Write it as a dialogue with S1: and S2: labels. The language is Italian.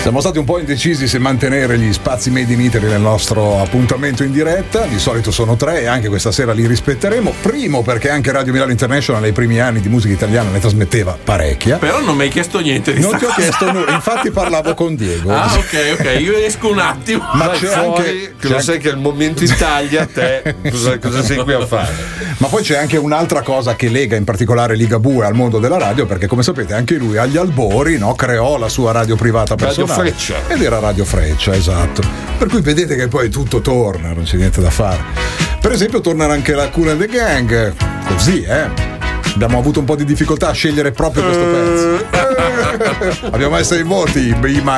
S1: Siamo stati un po' indecisi se mantenere gli spazi made in Italy nel nostro appuntamento in diretta. Di solito sono 3 e anche questa sera li rispetteremo. Primo perché anche Radio Milano International nei primi anni di musica italiana ne trasmetteva parecchia.
S2: Però non mi hai chiesto niente di
S1: Non ti ho chiesto nulla, infatti parlavo con Diego.
S2: Ah, ok, io esco un attimo.
S1: Ma
S3: Vai
S1: c'è
S3: fuori,
S1: anche,
S3: che lo sai che al momento Italia te cosa sei qui a fare?
S1: Ma poi c'è anche un'altra cosa che lega in particolare Ligabue al mondo della radio, perché come sapete anche lui agli albori, no, creò la sua radio privata personale.
S3: Radio Freccia.
S1: Ed era Radio Freccia, esatto. Per cui vedete che poi tutto torna, non c'è niente da fare. Per esempio tornerà anche la Kool and the Gang, così, abbiamo avuto un po' di difficoltà a scegliere proprio questo pezzo. Abbiamo messo i voti,